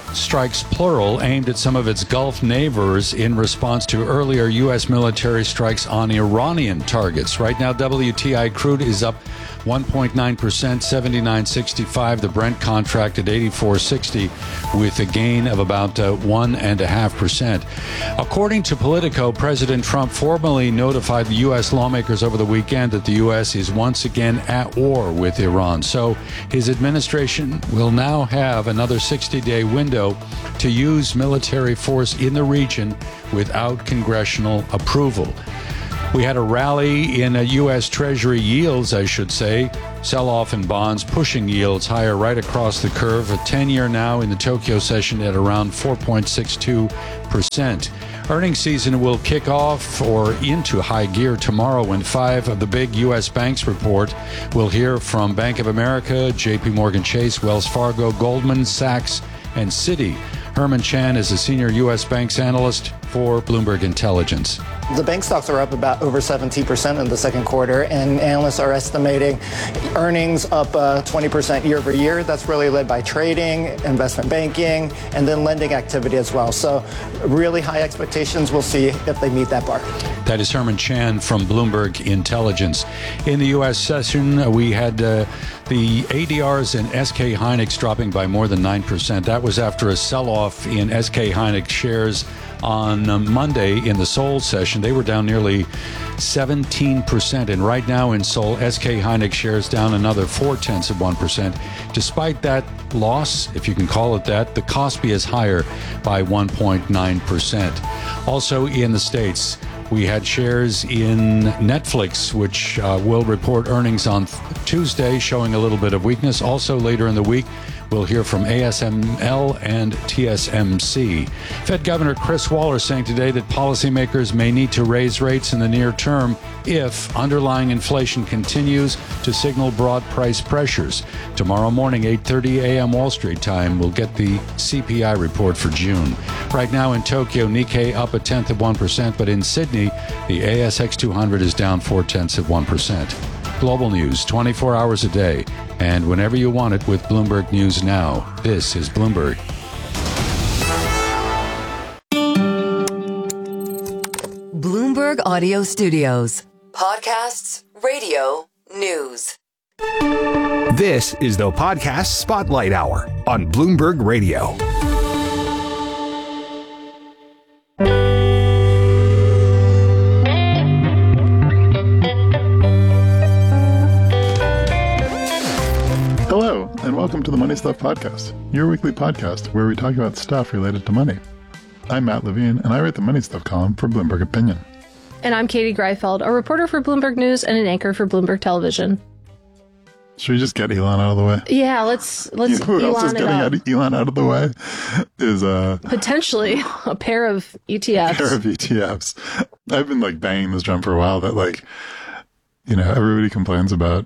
strikes, plural, aimed at some of its Gulf neighbors in response to earlier U S military strikes on Iranian targets. Right now, W T I crude is up one point nine percent, seventy-nine sixty-five. The Brent contract at eighty-four sixty with a gain of about uh, one point five percent. According to Politico, President Trump formally notified the U S lawmakers over the weekend that the U S is once again at war with Iran. So his administration will now have another sixty-day window to use military force in the region without congressional approval. We had a rally in a U S Treasury yields, I should say. Sell-off in bonds, pushing yields higher right across the curve. A ten-year now in the Tokyo session at around four point six two percent. Earnings season will kick off or into high gear tomorrow when five of the big U S banks report. We'll hear from Bank of America, J P Morgan Chase, Wells Fargo, Goldman Sachs, and Citi. Herman Chan is a senior U S banks analyst for Bloomberg Intelligence. The bank stocks are up about over seventeen percent in the second quarter, and analysts are estimating earnings up uh, twenty percent year over year. That's really led by trading, investment banking, and then lending activity as well. So really high expectations. We'll see if they meet that bar. That is Herman Chan from Bloomberg Intelligence. In the U S session, we had uh, the A D Rs and S K Hynix dropping by more than nine percent. That was after a sell-off in S K Hynix shares on Monday in the Seoul session. They were down nearly seventeen percent. And right now in Seoul, S K Hynix shares down another four-tenths of one percent. Despite that loss, if you can call it that, the Kospi is higher by one point nine percent. Also in the States, we had shares in Netflix, which uh, will report earnings on th- Tuesday, showing a little bit of weakness. Also later in the week, we'll hear from A S M L and T S M C. Fed Governor Chris Waller saying today that policymakers may need to raise rates in the near term if underlying inflation continues to signal broad price pressures. Tomorrow morning, eight thirty a.m. Wall Street time, we'll get the C P I report for June. Right now in Tokyo, Nikkei up a tenth of one percent, but in Sydney, the A S X two hundred is down four-tenths of one percent. Global news, twenty-four hours a day, and whenever you want it with Bloomberg News Now. This is Bloomberg. Bloomberg Audio Studios. Podcasts, radio, news. This is the Podcast Spotlight Hour on Bloomberg Radio. Hello, and welcome to the Money Stuff Podcast, your weekly podcast where we talk about stuff related to money. I'm Matt Levine, and I write the Money Stuff column for Bloomberg Opinion. And I'm Katie Greifeld, a reporter for Bloomberg News and an anchor for Bloomberg Television. Should we just get Elon out of the way? Yeah, let's let's you know who Elon else is it getting up. out of Elon out of the way is uh, Potentially a pair of E T Fs. a pair of E T Fs. I've been like banging this drum for a while that like, you know, everybody complains about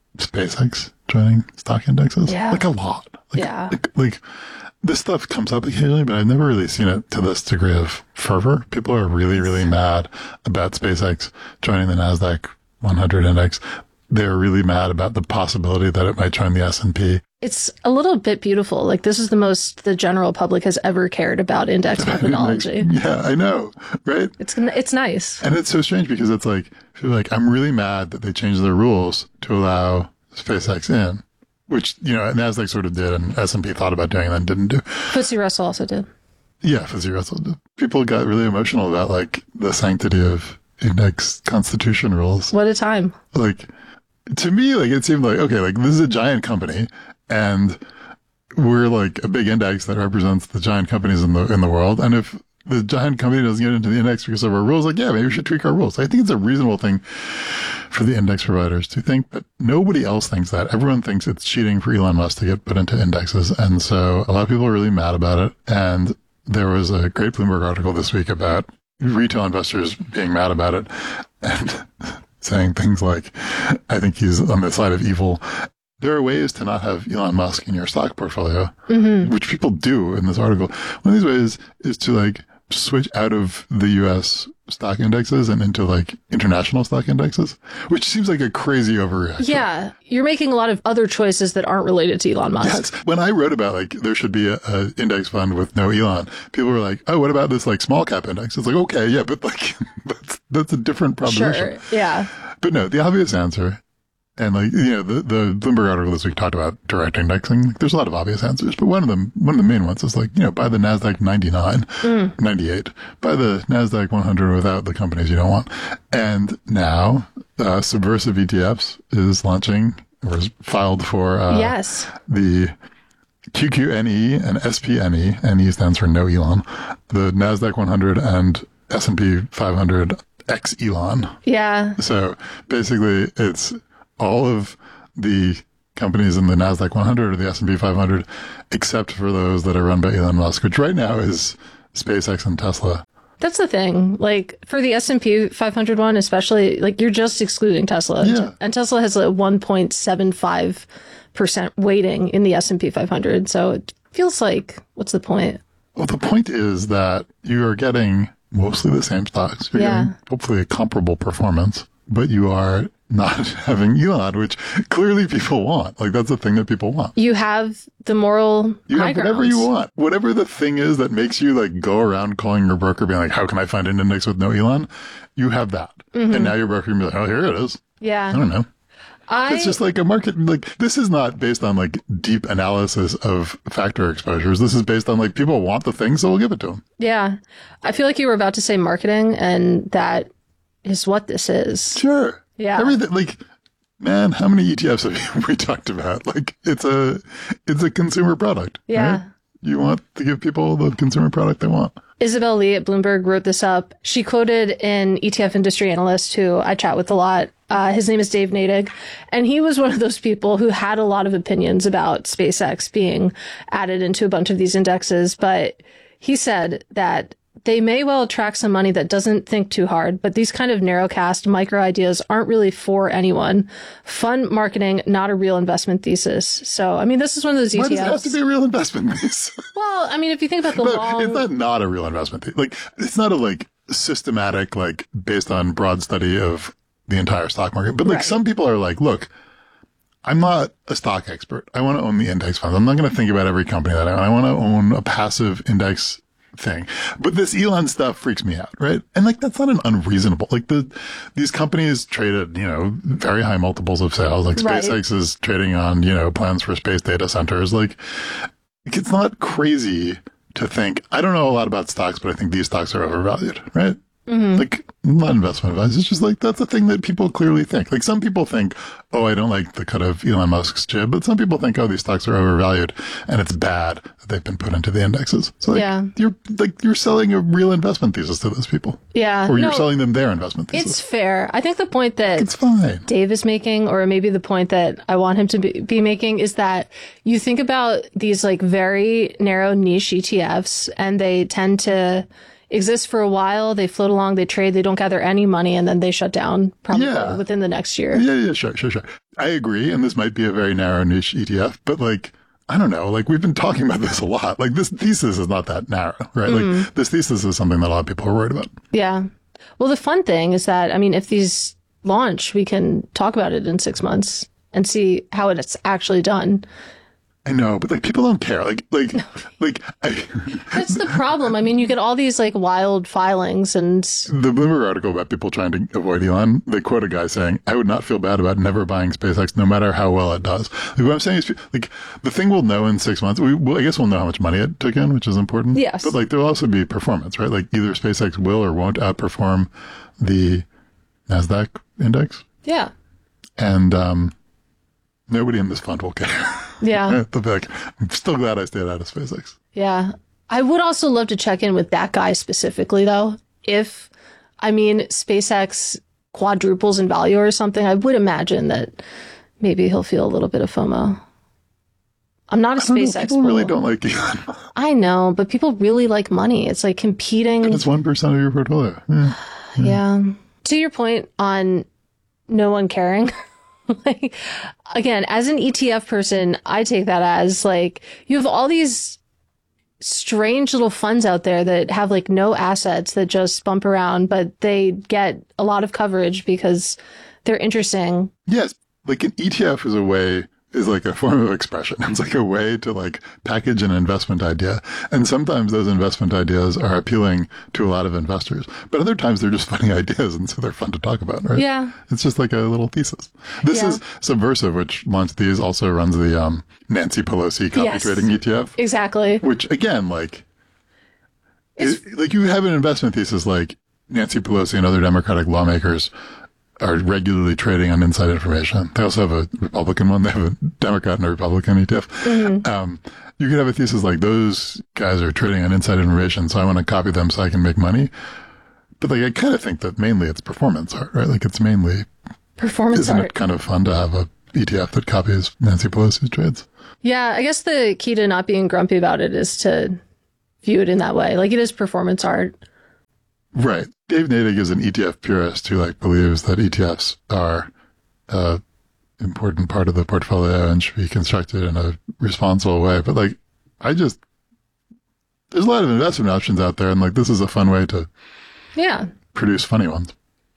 SpaceX joining stock indexes. Yeah. Like a lot. Like, yeah. Like, like this stuff comes up occasionally, but I've never really seen it to this degree of fervor. People are really, really mad about SpaceX joining the NASDAQ one hundred index. They're really mad about the possibility that it might join the S and P. It's a little bit beautiful. Like, this is the most the general public has ever cared about index methodology. Like, yeah, I know, right? It's it's nice. And it's so strange because it's like, feel like I'm really mad that they changed their rules to allow SpaceX in, which, you know, NASDAQ sort of did and S and P thought about doing and then didn't do. F T S E Russell also did. Yeah, F T S E Russell did. People got really emotional about, like, the sanctity of index constitution rules. What a time. Like, to me, like, it seemed like, okay, like, this is a giant company, and we're, like, a big index that represents the giant companies in the in the world, and if the giant company doesn't get into the index because of our rules, like, yeah, maybe we should tweak our rules. I think it's a reasonable thing for the index providers to think, but nobody else thinks that. Everyone thinks it's cheating for Elon Musk to get put into indexes, and so a lot of people are really mad about it, and there was a great Bloomberg article this week about retail investors being mad about it, and saying things like, I think he's on the side of evil. There are ways to not have Elon Musk in your stock portfolio, mm-hmm. which people do in this article. One of these ways is to like switch out of the U S stock indexes and into like international stock indexes, which seems like a crazy overreaction. Yeah. You're making a lot of other choices that aren't related to Elon Musk. Yes. When I wrote about like there should be a, a index fund with no Elon, people were like, oh, what about this like small cap index? It's like, okay, yeah, but like that's, that's a different proposition. Sure. Yeah. But no, the obvious answer, and like, you know, the, the Bloomberg article this week talked about direct indexing. Like, there's a lot of obvious answers, but one of them, one of the main ones is like, you know, buy the NASDAQ ninety-nine, mm. ninety-eight, buy the NASDAQ one hundred without the companies you don't want. And now, uh, Subversive E T Fs is launching, or is filed for, uh, yes. the Q Q N E and S P N E, N E stands for no Elon, the NASDAQ one hundred and S and P five hundred X Elon. Yeah. So basically it's all of the companies in the NASDAQ one hundred or the S and P five hundred, except for those that are run by Elon Musk, which right now is SpaceX and Tesla. That's the thing. Like for the S and P five hundred one, especially, like you're just excluding Tesla. Yeah. And Tesla has a one point seven five percent weighting in the S and P five hundred. So it feels like, what's the point? Well, the point is that you are getting mostly the same stocks. You're yeah. getting hopefully a comparable performance, but you are not having Elon, which clearly people want. Like that's the thing that people want. You have the moral You high have whatever grounds. you want. Whatever the thing is that makes you like go around calling your broker being like, how can I find an index with no Elon? You have that. Mm-hmm. And now your broker can be like, oh, here it is. Yeah. I don't know. I, It's just like a market, like this is not based on like deep analysis of factor exposures. This is based on like people want the thing, so we'll give it to them. Yeah. I feel like you were about to say marketing, and that is what this is. Sure. Yeah. Everything, like, man, how many E T Fs have we talked about? Like, it's a, it's a consumer product. Yeah. Right? You want to give people the consumer product they want. Isabel Lee at Bloomberg wrote this up. She quoted an E T F industry analyst who I chat with a lot. Uh, his name is Dave Nadig. And he was one of those people who had a lot of opinions about SpaceX being added into a bunch of these indexes. But he said that they may well attract some money that doesn't think too hard, but these kind of narrowcast micro ideas aren't really for anyone. Fun marketing, not a real investment thesis. So, I mean, this is one of those E T Fs. Why does it have to be a real investment thesis? Well, I mean, if you think about the no, long... It's not, not a real investment thesis. Like, it's not a, like, systematic, like, based on broad study of the entire stock market. But, like, right. Some people are like, look, I'm not a stock expert. I want to own the index funds. I'm not going to think about every company that I own. I want to own a passive index thing. But this Elon stuff freaks me out, right? And like, that's not an unreasonable, like the, these companies traded, you know, very high multiples of sales. Like SpaceX right. is trading on, you know, plans for space data centers. Like, it's not crazy to think, I don't know a lot about stocks, but I think these stocks are overvalued, right? Mm-hmm. Like, not investment advice. It's just like, that's a thing that people clearly think. Like, some people think, oh, I don't like the cut of Elon Musk's jib, but some people think, oh, these stocks are overvalued and it's bad that they've been put into the indexes. So, like, yeah. you're like, you're selling a real investment thesis to those people. Yeah. Or you're no, selling them their investment thesis. It's fair. I think the point that it's fine. Dave is making, or maybe the point that I want him to be, be making, is that you think about these like very narrow niche E T Fs and they tend to exist for a while, they float along, they trade, they don't gather any money, and then they shut down probably yeah. within the next year. Yeah, yeah, sure, sure, sure. I agree, and this might be a very narrow niche E T F, but like, I don't know, like we've been talking about this a lot. Like this thesis is not that narrow, right? Mm-hmm. Like this thesis is something that a lot of people are worried about. Yeah. Well, the fun thing is that, I mean, if these launch, we can talk about it in six months and see how it's actually done. I know, but like people don't care. Like, like, like. I, That's the problem. I mean, you get all these like wild filings, and the Bloomberg article about people trying to avoid Elon. They quote a guy saying, "I would not feel bad about never buying SpaceX, no matter how well it does." Like, what I'm saying is, like, the thing we'll know in six months. We, well, I guess we'll know how much money it took in, which is important. Yes, but like, there'll also be performance, right? Like, either SpaceX will or won't outperform the NASDAQ index. Yeah, and um, nobody in this fund will care. Yeah. Like, I'm still glad I stayed out of SpaceX. Yeah. I would also love to check in with that guy specifically, though. If, I mean, SpaceX quadruples in value or something, I would imagine that maybe he'll feel a little bit of FOMO. I'm not a SpaceX. People bull. really don't like Elon. I know, but people really like money. It's like competing. And it's one percent of your portfolio. Yeah. yeah. yeah. To your point on no one caring. Like, again, as an E T F person, I take that as like you have all these strange little funds out there that have like no assets that just bump around, but they get a lot of coverage because they're interesting. Yes. Like an E T F is a way, is like a form of expression. It's like a way to like package an investment idea. And sometimes those investment ideas are appealing to a lot of investors, but other times they're just funny ideas. And so they're fun to talk about, right? Yeah. It's just like a little thesis. This Yeah. is Subversive, which launched these, also runs the um, Nancy Pelosi copy Yes. trading E T F. Exactly. Which again, like, it, like you have an investment thesis like Nancy Pelosi and other Democratic lawmakers are regularly trading on inside information. They also have a Republican one. They have a Democrat and a Republican E T F. Mm-hmm. Um, you could have a thesis like those guys are trading on inside information, so I want to copy them so I can make money. But like, I kind of think that mainly it's performance art, right? Like it's mainly Performance isn't art. it kind of fun to have a E T F that copies Nancy Pelosi's trades? Yeah, I guess the key to not being grumpy about it is to view it in that way. Like it is performance art. Right. Dave Nadig is an E T F purist who like believes that E T Fs are a important part of the portfolio and should be constructed in a responsible way. But like, I just, there's a lot of investment options out there, and like this is a fun way to Yeah. produce funny ones.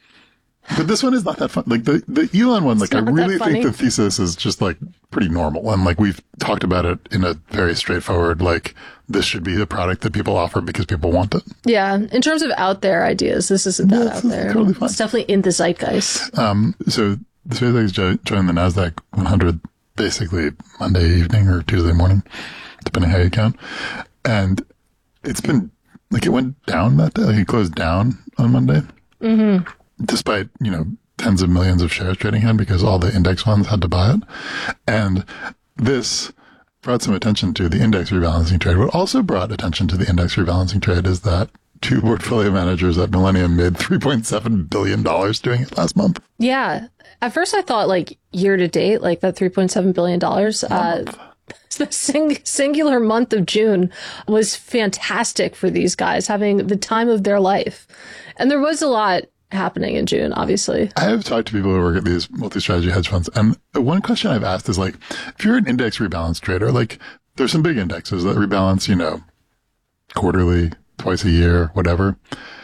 But this one is not that fun. Like the, the Elon one, like I not that really funny. think the thesis is just like pretty normal. And like we've talked about it in a very straightforward, like this should be a product that people offer because people want it. Yeah. In terms of out there ideas, this isn't that out there. totally fine. It's definitely in the zeitgeist. Um, so the SpaceX jo- joined the NASDAQ one hundred basically Monday evening or Tuesday morning, depending how you count. And it's been like it went down that day. Like it closed down on Monday. Mm-hmm. Despite, you know, tens of millions of shares trading in because all the index funds had to buy it. And this brought some attention to the index rebalancing trade. What also brought attention to the index rebalancing trade is that two portfolio managers at Millennium made three point seven billion dollars doing it last month. Yeah. At first I thought like year to date, like that three point seven billion dollars. Uh, the sing- singular month of June was fantastic for these guys, having the time of their life. And there was a lot happening in June, obviously. I have talked to people who work at these multi-strategy hedge funds, and the one question I've asked is like, if you're an index rebalance trader, like there's some big indexes that rebalance, you know, quarterly, twice a year, whatever.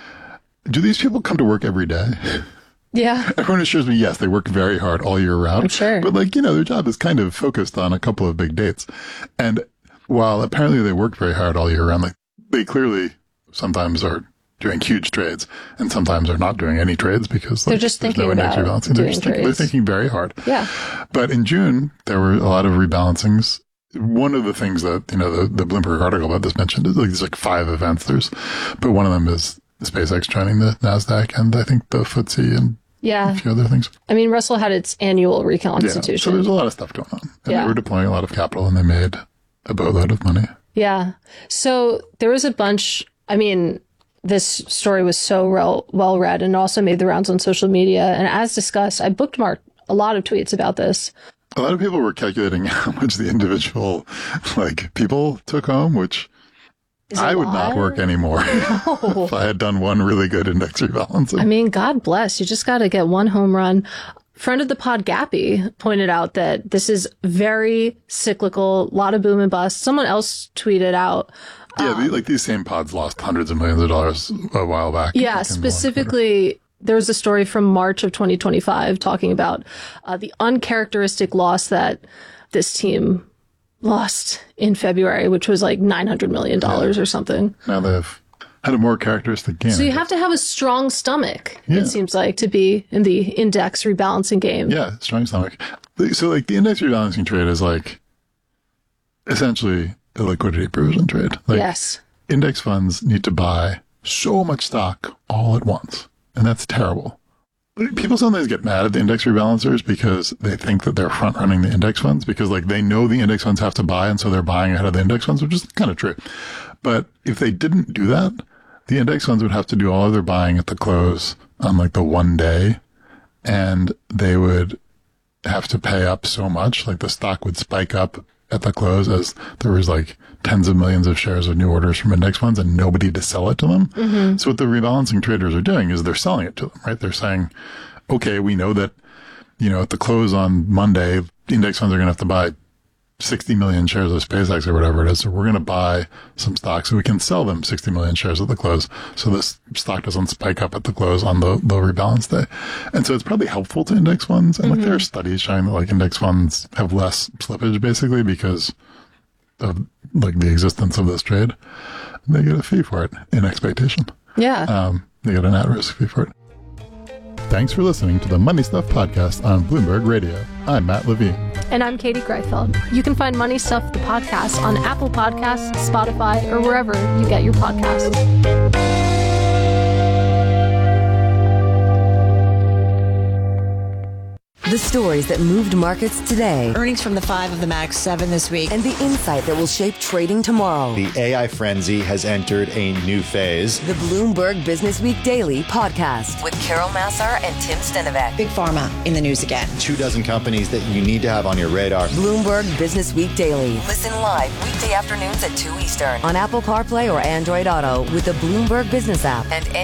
Do these people come to work every day? Yeah. Everyone assures me, yes, they work very hard all year round. I'm sure. But like, you know, their job is kind of focused on a couple of big dates. And while apparently they work very hard all year round, like they clearly sometimes are doing huge trades and sometimes are not doing any trades because like, They're just there's thinking no index about rebalancing. They're, doing just thinking, they're trades. thinking very hard. Yeah. But in June, there were a lot of rebalancings. One of the things that, you know, the, the Bloomberg article about this mentioned is like there's like five events. There's, but one of them is SpaceX joining the NASDAQ and I think the F T S E and Yeah. a few other things. I mean, Russell had its annual Yeah, reconstitution. so there's a lot of stuff going on. And Yeah. they were deploying a lot of capital and they made a boatload of money. Yeah. So there was a bunch, I mean, this story was so well, well read and also made the rounds on social media. And as discussed, I bookmarked a lot of tweets about this. A lot of people were calculating how much the individual like people took home, which Is it I a would lot? not work anymore No. if I had done one really good index rebalancing. I mean, God bless. You just got to get one home run. Friend of the pod, Gappy, pointed out that this is very cyclical, a lot of boom and bust. Someone else tweeted out. yeah, the, like these same pods lost hundreds of millions of dollars a while back. Yeah, Like, in specifically, there was a story from March of twenty twenty-five talking about uh, the uncharacteristic loss that this team lost in February, which was like nine hundred million dollars or something. Now they've had a more characteristic gain. So you have to have a strong stomach, Yeah. it seems like, to be in the index rebalancing game. Yeah, strong stomach. So like the index rebalancing trade is like essentially a liquidity provision trade. Like, Yes. index funds need to buy so much stock all at once, and that's terrible. People sometimes get mad at the index rebalancers because they think that they're front running the index funds because like they know the index funds have to buy and so they're buying ahead of the index funds, which is kind of true. But if they didn't do that, the index funds would have to do all of their buying at the close on like the one day, and they would have to pay up so much, like the stock would spike up at the close as there was like tens of millions of shares of new orders from index funds and nobody to sell it to them. Mm-hmm. So what the rebalancing traders are doing is they're selling it to them, right? They're saying, okay, we know that, you know, at the close on Monday, index funds are going to have to buy sixty million shares of SpaceX or whatever it is. So we're going to buy some stock so we can sell them sixty million shares at the close. So this stock doesn't spike up at the close on the, the rebalance day. And so it's probably helpful to index funds. And mm-hmm. like there are studies showing that like index funds have less slippage basically because of like the existence of this trade. They get a fee for it in expectation. Yeah. Um, they get an at-risk fee for it. Thanks for listening to the Money Stuff podcast on Bloomberg Radio. I'm Matt Levine. And I'm Katie Greifeld. You can find Money Stuff, the podcast, on Apple Podcasts, Spotify, or wherever you get your podcasts. The stories that moved markets today. Earnings from the five of the Max seven this week. And the insight that will shape trading tomorrow. The A I frenzy has entered a new phase. The Bloomberg Business Week Daily podcast with Carol Massar and Tim Stenovec. Big Pharma in the news again. Two dozen companies that you need to have on your radar. Bloomberg Business Week Daily. Listen live weekday afternoons at two Eastern on Apple CarPlay or Android Auto with the Bloomberg Business app and